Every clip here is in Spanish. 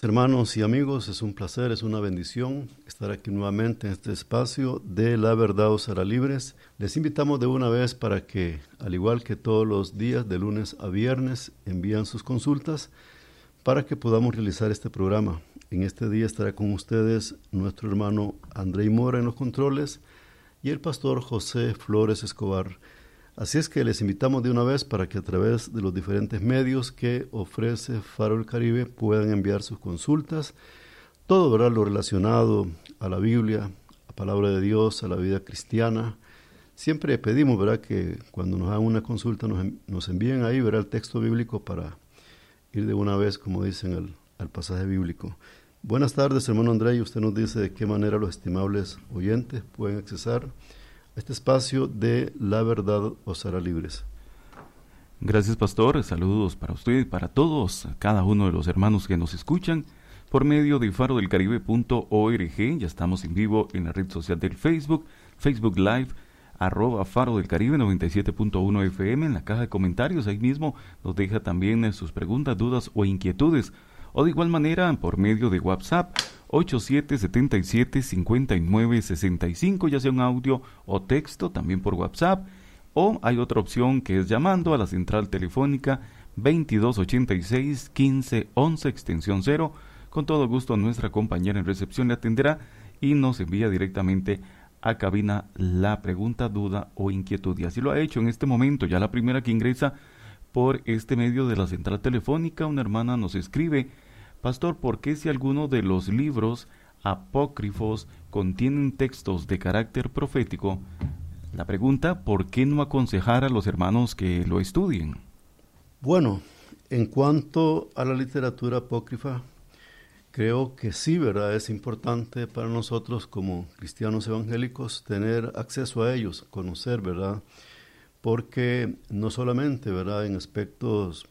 Hermanos y amigos, es un placer, es una bendición estar aquí nuevamente en este espacio de La Verdad os hará libres. Les invitamos de una vez para que, al igual que todos los días, de lunes a viernes, envíen sus consultas para que podamos realizar este programa. En este día estará con ustedes nuestro hermano Andrei Mora en los controles y el pastor José Flores Escobar. Así es que les invitamos de una vez para que a través de los diferentes medios que ofrece Faro del Caribe puedan enviar sus consultas, todo, ¿verdad?, lo relacionado a la Biblia, a la palabra de Dios, a la vida cristiana. Siempre pedimos, ¿verdad?, que cuando nos hagan una consulta nos envíen ahí, ¿verdad?, el texto bíblico para ir de una vez, como dicen, al pasaje bíblico. Buenas tardes, hermano André, y usted nos dice de qué manera los estimables oyentes pueden accesar este espacio de La Verdad os hará libres. Gracias, pastor. Saludos para usted y para todos, cada uno de los hermanos que nos escuchan por medio de farodelcaribe.org. Ya estamos en vivo en la red social del Facebook Live, @Faro del Caribe 97.1 FM. En la caja de comentarios, ahí mismo nos deja también sus preguntas, dudas o inquietudes. O de igual manera por medio de WhatsApp 8777-5965, ya sea un audio o texto, también por WhatsApp. O hay otra opción que es llamando a la central telefónica 2286-1511 extensión 0. Con todo gusto nuestra compañera en recepción le atenderá y nos envía directamente a cabina la pregunta, duda o inquietud. Y así lo ha hecho en este momento. Ya la primera que ingresa por este medio de la central telefónica, una hermana nos escribe: Pastor, ¿por qué si alguno de los libros apócrifos contienen textos de carácter profético? La pregunta, ¿por qué no aconsejar a los hermanos que lo estudien? Bueno, en cuanto a la literatura apócrifa, creo que sí, ¿verdad? Es importante para nosotros como cristianos evangélicos tener acceso a ellos, conocer, ¿verdad? Porque no solamente, ¿verdad?, en aspectos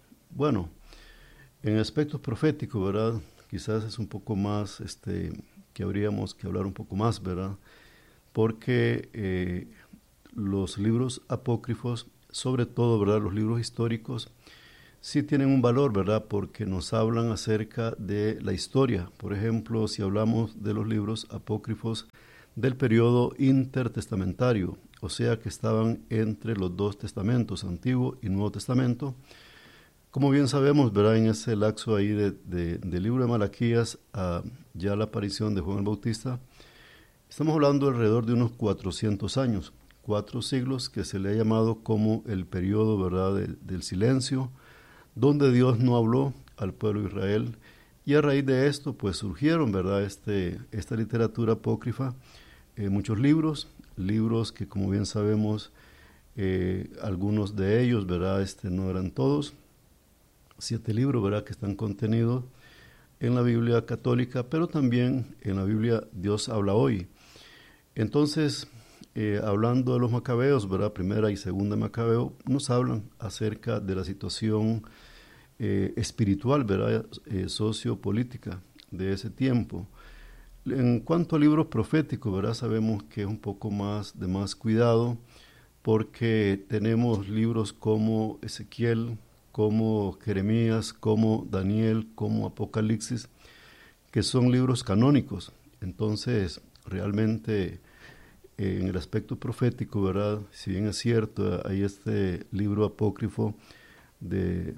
proféticos, ¿verdad?, quizás es un poco más, que habríamos que hablar un poco más, ¿verdad?, porque los libros apócrifos, sobre todo, ¿verdad?, los libros históricos, sí tienen un valor, ¿verdad?, porque nos hablan acerca de la historia. Por ejemplo, si hablamos de los libros apócrifos del periodo intertestamentario, o sea, que estaban entre los dos testamentos, Antiguo y Nuevo Testamento. Como bien sabemos, ¿verdad?, en ese lapso ahí del libro de Malaquías a ya la aparición de Juan el Bautista, estamos hablando alrededor de unos 400 años, 4 siglos que se le ha llamado como el periodo, ¿verdad?, del silencio, donde Dios no habló al pueblo de Israel, y a raíz de esto pues surgieron, ¿verdad?, esta literatura apócrifa, muchos libros que, como bien sabemos, algunos de ellos, ¿verdad?, no eran todos, 7 libros, ¿verdad?, que están contenidos en la Biblia católica, pero también en la Biblia Dios habla hoy. Entonces, hablando de los macabeos, ¿verdad?, primera y segunda Macabeo, nos hablan acerca de la situación espiritual, ¿verdad?, sociopolítica de ese tiempo. En cuanto a libros proféticos, ¿verdad?, sabemos que es un poco más de más cuidado, porque tenemos libros como Ezequiel, como Jeremías, como Daniel, como Apocalipsis, que son libros canónicos. Entonces, realmente, en el aspecto profético, ¿verdad?, si bien es cierto, hay este libro apócrifo de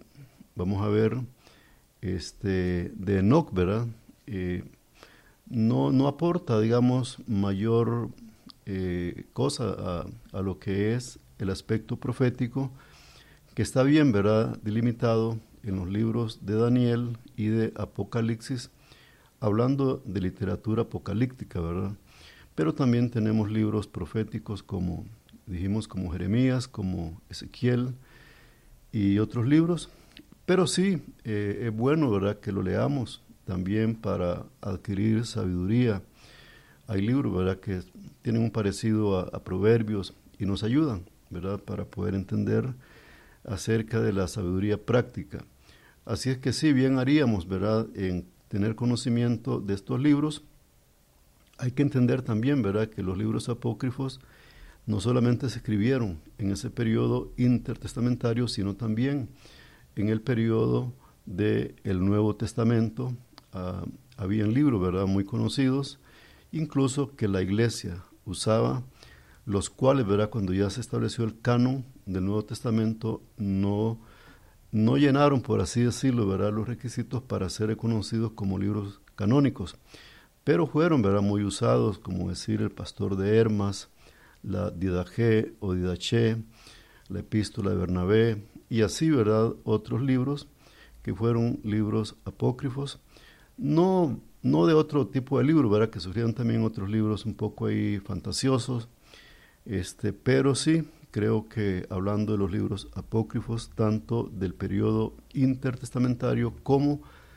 Enoc, ¿verdad?, no aporta, digamos, mayor cosa a lo que es el aspecto profético, que está bien, ¿verdad?, delimitado en los libros de Daniel y de Apocalipsis, hablando de literatura apocalíptica, ¿verdad? Pero también tenemos libros proféticos como Jeremías, como Ezequiel y otros libros. Pero sí, es bueno, ¿verdad?, que lo leamos también para adquirir sabiduría. Hay libros, ¿verdad?, que tienen un parecido a Proverbios y nos ayudan, ¿verdad?, para poder entender acerca de la sabiduría práctica. Así es que sí, bien haríamos, ¿verdad?, en tener conocimiento de estos libros. Hay que entender también, ¿verdad?, que los libros apócrifos no solamente se escribieron en ese periodo intertestamentario, sino también en el periodo del Nuevo Testamento, habían libros, ¿verdad?, muy conocidos, incluso que la iglesia usaba, los cuales, ¿verdad?, cuando ya se estableció el canon del Nuevo Testamento, no llenaron, por así decirlo, ¿verdad?, los requisitos para ser reconocidos como libros canónicos, pero fueron, ¿verdad?, muy usados, como decir el Pastor de Hermas, la Didaché o Didaché, la Epístola de Bernabé, y así, ¿verdad?, otros libros que fueron libros apócrifos, no de otro tipo de libro, ¿verdad?, que surgieron también otros libros un poco ahí fantasiosos, pero sí, creo que hablando de los libros apócrifos, tanto del periodo intertestamentario como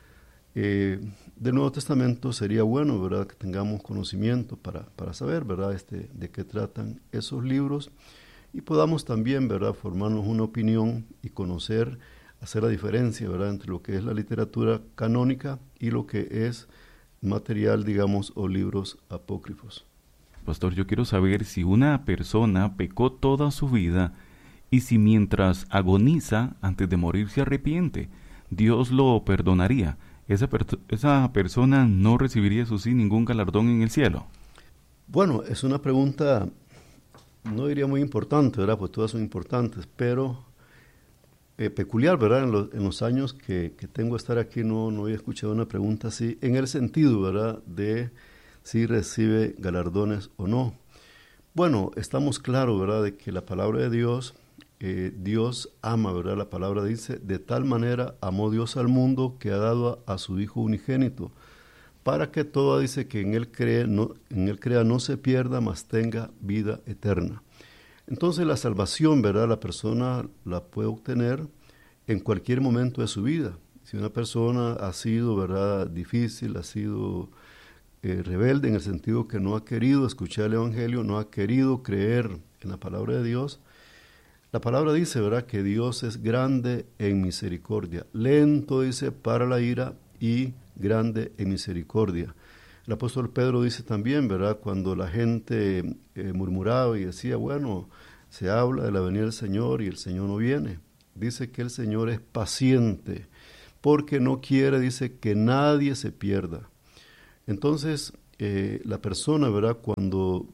del Nuevo Testamento, sería bueno, ¿verdad?, que tengamos conocimiento para saber, ¿verdad?, de qué tratan esos libros y podamos también, ¿verdad?, formarnos una opinión y conocer, hacer la diferencia, ¿verdad?, entre lo que es la literatura canónica y lo que es material, digamos, o libros apócrifos. Pastor, yo quiero saber si una persona pecó toda su vida y si mientras agoniza antes de morir se arrepiente, Dios lo perdonaría. ¿Esa persona no recibiría, eso sí, ningún galardón en el cielo? Bueno, es una pregunta, no diría muy importante, ¿verdad?, pues todas son importantes, pero peculiar, ¿verdad? En los años que tengo de estar aquí no había escuchado una pregunta así, en el sentido, ¿verdad?, de si recibe galardones o no. Bueno, estamos claros, ¿verdad?, de que la palabra de Dios, Dios ama, ¿verdad? La palabra dice, de tal manera amó Dios al mundo que ha dado a su Hijo unigénito, para que todo, dice, que en él crea no se pierda, mas tenga vida eterna. Entonces la salvación, ¿verdad?, la persona la puede obtener en cualquier momento de su vida. Si una persona ha sido, ¿verdad?, difícil, ha sido rebelde en el sentido que no ha querido escuchar el Evangelio, no ha querido creer en la palabra de Dios, la palabra dice, ¿verdad?, que Dios es grande en misericordia, lento, dice, para la ira y grande en misericordia. El apóstol Pedro dice también, ¿verdad?, cuando la gente murmuraba y decía, bueno, se habla de la venida del Señor y el Señor no viene. Dice que el Señor es paciente, porque no quiere, dice, que nadie se pierda. Entonces, la persona, ¿verdad?, cuando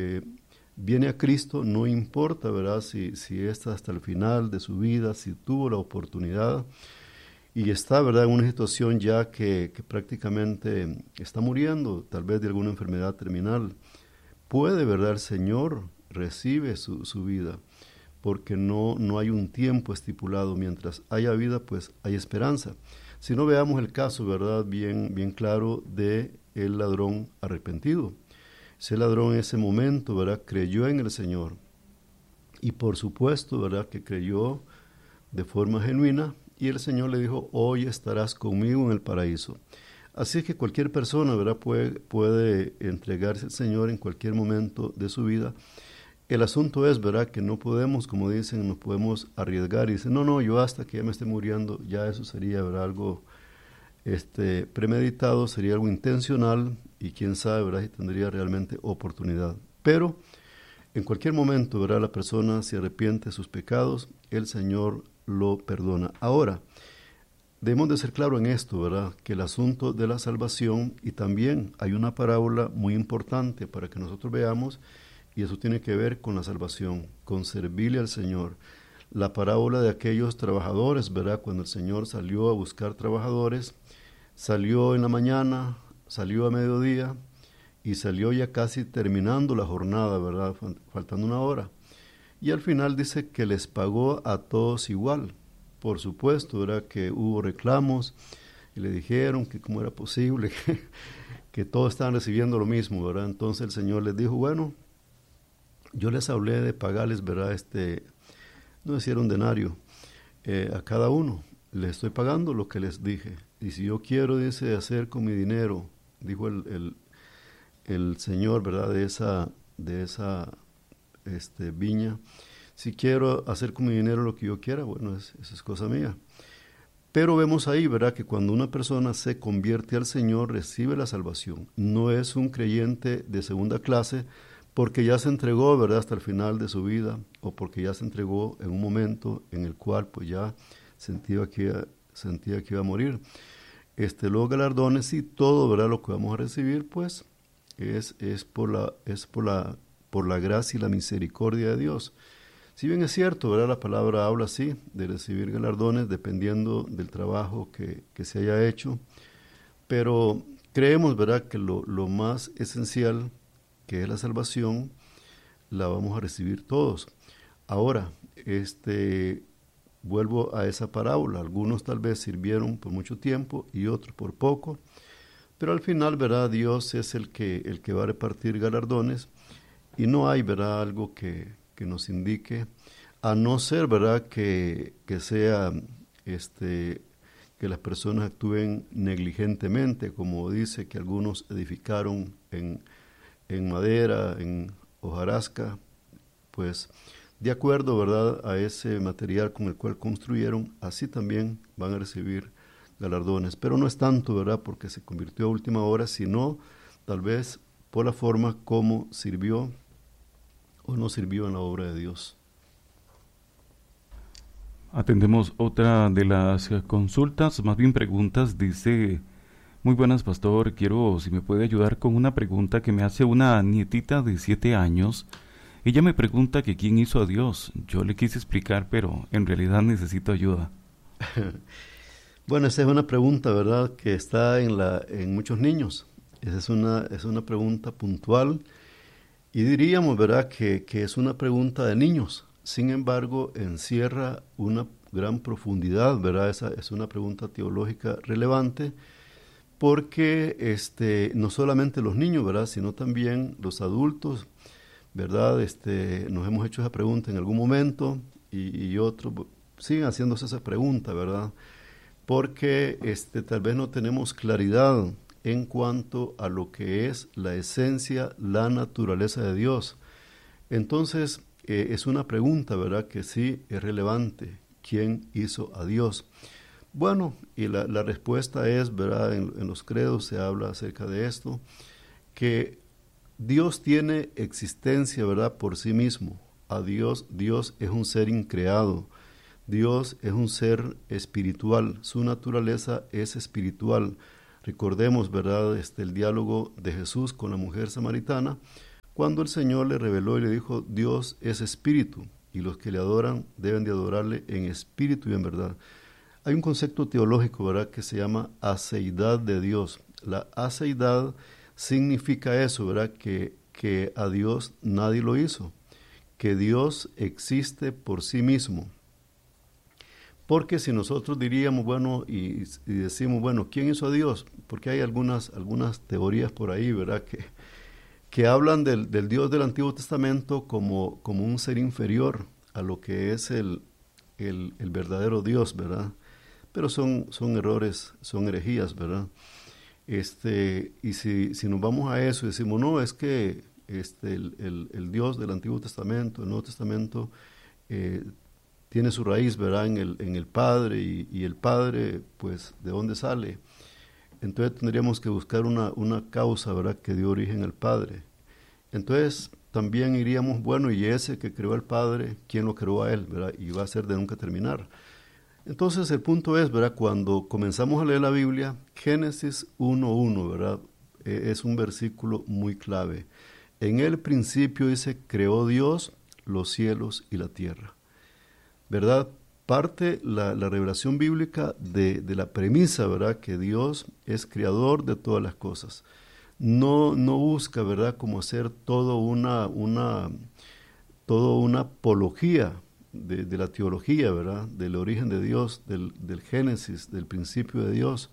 viene a Cristo, no importa, ¿verdad?, si es hasta el final de su vida, si tuvo la oportunidad y está, ¿verdad?, en una situación ya que prácticamente está muriendo, tal vez de alguna enfermedad terminal, puede, ¿verdad?, el Señor recibe su vida, porque no hay un tiempo estipulado. Mientras haya vida, pues hay esperanza. Si no, veamos el caso, ¿verdad?, bien claro de el ladrón arrepentido. Ese ladrón en ese momento, ¿verdad?, creyó en el Señor. Y por supuesto, ¿verdad?, que creyó de forma genuina y el Señor le dijo, hoy estarás conmigo en el paraíso. Así es que cualquier persona, ¿verdad?, puede entregarse al Señor en cualquier momento de su vida. El asunto es, ¿verdad?, que no podemos, como dicen, nos podemos arriesgar y dicen, no, yo hasta que ya me esté muriendo, ya eso sería, ¿verdad?, algo premeditado, sería algo intencional y quién sabe, ¿verdad?, si tendría realmente oportunidad. Pero en cualquier momento, ¿verdad?, la persona se arrepiente de sus pecados, el Señor lo perdona. Ahora, debemos de ser claros en esto, ¿verdad?, que el asunto de la salvación, y también hay una parábola muy importante para que nosotros veamos, y eso tiene que ver con la salvación, con servirle al Señor. La parábola de aquellos trabajadores, ¿verdad?, cuando el Señor salió a buscar trabajadores, salió en la mañana, salió a mediodía y salió ya casi terminando la jornada, ¿verdad?, faltando una hora. Y al final dice que les pagó a todos igual. Por supuesto, ¿verdad?, que hubo reclamos y le dijeron que cómo era posible que todos estaban recibiendo lo mismo, ¿verdad? Entonces el Señor les dijo, bueno, yo les hablé de pagarles, ¿verdad?, no decía un denario a cada uno. Les estoy pagando lo que les dije. Y si yo quiero, dice, hacer con mi dinero, dijo el Señor, ¿verdad?, de esa viña, si quiero hacer con mi dinero lo que yo quiera, bueno, esa es cosa mía. Pero vemos ahí, ¿verdad?, que cuando una persona se convierte al Señor, recibe la salvación. No es un creyente de segunda clase porque ya se entregó, ¿verdad?, hasta el final de su vida, o porque ya se entregó en un momento en el cual pues ya sentía que iba a morir. los galardones y todo, ¿verdad? Lo que vamos a recibir, pues, es por la gracia y la misericordia de Dios. Si bien es cierto, ¿verdad? La palabra habla así, de recibir galardones dependiendo del trabajo que se haya hecho, pero creemos, ¿verdad?, que lo más esencial, que es la salvación, la vamos a recibir todos. Ahora, vuelvo a esa parábola. Algunos tal vez sirvieron por mucho tiempo y otros por poco, pero al final, ¿verdad?, Dios es el que va a repartir galardones y no hay, ¿verdad?, algo que nos indique, a no ser, ¿verdad?, que sea que las personas actúen negligentemente, como dice que algunos edificaron en madera, en hojarasca, pues de acuerdo, ¿verdad?, a ese material con el cual construyeron, así también van a recibir galardones. Pero no es tanto, ¿verdad?, porque se convirtió a última hora, sino tal vez por la forma como sirvió o no sirvió en la obra de Dios. Atendemos otra de las consultas, más bien preguntas. Dice: muy buenas, pastor, quiero si me puede ayudar con una pregunta que me hace una nietita de 7 años. Ella me pregunta que quién hizo a Dios. Yo le quise explicar, pero en realidad necesito ayuda. Bueno, esa es una pregunta, ¿verdad?, que está en muchos niños. Esa es una pregunta puntual y diríamos, ¿verdad?, que es una pregunta de niños. Sin embargo, encierra una gran profundidad, ¿verdad? Esa es una pregunta teológica relevante porque no solamente los niños, ¿verdad?, sino también los adultos, ¿verdad? Nos hemos hecho esa pregunta en algún momento y otros siguen haciéndose esa pregunta, ¿verdad? Porque tal vez no tenemos claridad en cuanto a lo que es la esencia, la naturaleza de Dios. Entonces, es una pregunta, ¿verdad?, que sí es relevante. ¿Quién hizo a Dios? Bueno, y la respuesta es, ¿verdad?, en los credos se habla acerca de esto, que Dios tiene existencia, ¿verdad?, por sí mismo. Dios es un ser increado. Dios es un ser espiritual. Su naturaleza es espiritual. Recordemos, ¿verdad?, el diálogo de Jesús con la mujer samaritana, cuando el Señor le reveló y le dijo: Dios es espíritu, y los que le adoran deben de adorarle en espíritu y en verdad. Hay un concepto teológico, ¿verdad?, que se llama aceidad de Dios. La aceidad significa eso, ¿verdad?, que a Dios nadie lo hizo, que Dios existe por sí mismo. Porque si nosotros diríamos, bueno, y decimos, bueno, ¿quién hizo a Dios? Porque hay algunas teorías por ahí, ¿verdad?, que hablan del Dios del Antiguo Testamento como un ser inferior a lo que es el verdadero Dios, ¿verdad? Pero son errores, son herejías, ¿verdad? Y si nos vamos a eso y decimos, no, es que el Dios del Antiguo Testamento, el Nuevo Testamento, tiene su raíz, ¿verdad?, en el Padre, y el Padre, pues, ¿de dónde sale? Entonces tendríamos que buscar una causa, ¿verdad?, que dio origen al Padre. Entonces también iríamos, bueno, y ese que creó al Padre, ¿quién lo creó a él?, ¿verdad? Y va a ser de nunca terminar. Entonces el punto es, ¿verdad?, cuando comenzamos a leer la Biblia, Génesis 1:1, ¿verdad?, es un versículo muy clave. En el principio dice, creó Dios los cielos y la tierra, ¿verdad? Parte la revelación bíblica de la premisa, ¿verdad?, que Dios es creador de todas las cosas. No busca, ¿verdad?, como hacer toda una apología de la teología, ¿verdad?, del origen de Dios, del Génesis, del principio de Dios,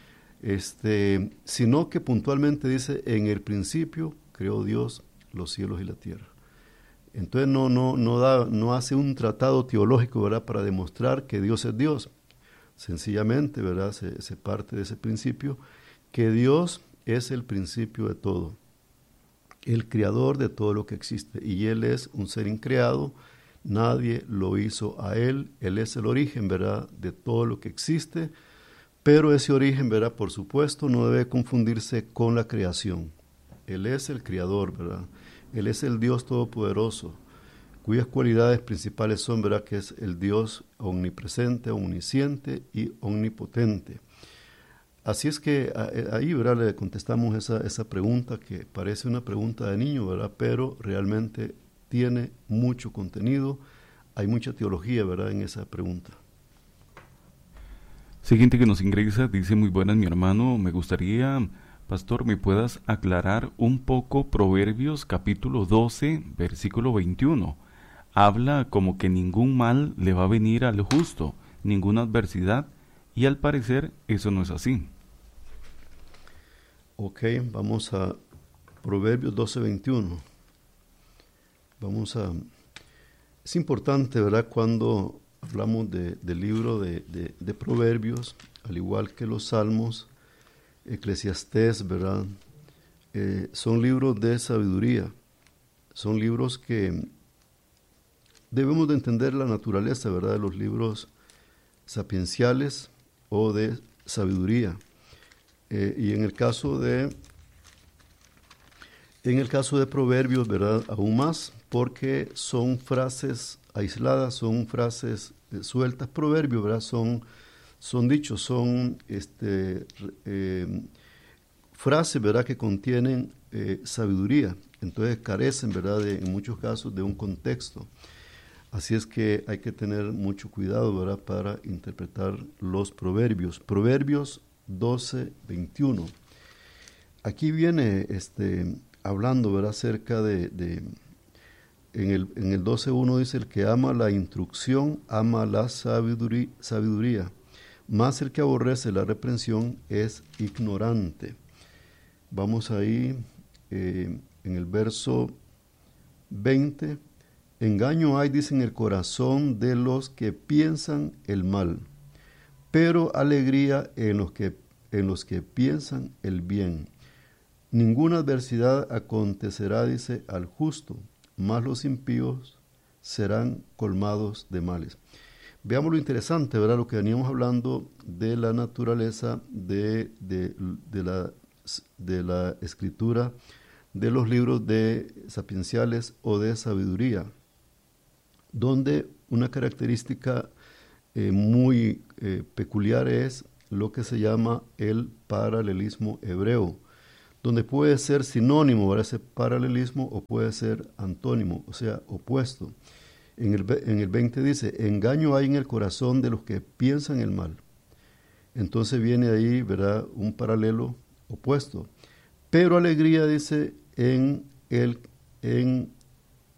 sino que puntualmente dice, en el principio creó Dios los cielos y la tierra. Entonces no hace un tratado teológico, ¿verdad?, para demostrar que Dios es Dios. Sencillamente, ¿verdad?, se parte de ese principio, que Dios es el principio de todo, el creador de todo lo que existe, y Él es un ser increado, nadie lo hizo a Él es el origen, ¿verdad?, de todo lo que existe, pero ese origen, ¿verdad?, por supuesto, no debe confundirse con la creación. Él es el creador, ¿verdad?, Él es el Dios todopoderoso, cuyas cualidades principales son, ¿verdad?, que es el Dios omnipresente, omnisciente y omnipotente. Así es que ahí, ¿verdad?, le contestamos esa pregunta que parece una pregunta de niño, ¿verdad?, pero realmente tiene mucho contenido, hay mucha teología, ¿verdad?, en esa pregunta. Siguiente que nos ingresa, dice: muy buenas, mi hermano, me gustaría, pastor, me puedas aclarar un poco Proverbios capítulo 12, versículo 21. Habla como que ningún mal le va a venir al justo, ninguna adversidad, y al parecer eso no es así. Ok, vamos a Proverbios 12, 21. Es importante, ¿verdad?, cuando hablamos del libro de Proverbios, al igual que los Salmos, Eclesiastés, ¿verdad? Son libros de sabiduría, son libros que debemos de entender la naturaleza, ¿verdad?, de los libros sapienciales o de sabiduría. Y en el caso de Proverbios, ¿verdad?, aún más, porque son frases aisladas, son frases sueltas. Proverbios, ¿verdad?, son dichos, son frases, ¿verdad?, que contienen sabiduría. Entonces carecen, ¿verdad?, en muchos casos de un contexto. Así es que hay que tener mucho cuidado, ¿verdad?, para interpretar los proverbios. Proverbios 12, 21. Aquí viene hablando, ¿verdad?, acerca en el 12.1 dice: el que ama la instrucción ama la sabiduría, mas el que aborrece la reprensión es ignorante. Vamos ahí en el verso 20. Engaño hay, dice, en el corazón de los que piensan el mal, pero alegría en los que piensan el bien. Ninguna adversidad acontecerá, dice, al justo, mas los impíos serán colmados de males. Veamos lo interesante, ¿verdad?, lo que veníamos hablando de la naturaleza de la escritura, de los libros de sapienciales o de sabiduría, donde una característica muy peculiar es lo que se llama el paralelismo hebreo, donde puede ser sinónimo, ¿verdad?, ese paralelismo, o puede ser antónimo, o sea, opuesto. En el 20 dice: engaño hay en el corazón de los que piensan el mal. Entonces viene ahí, ¿verdad?, un paralelo opuesto. Pero alegría, dice, en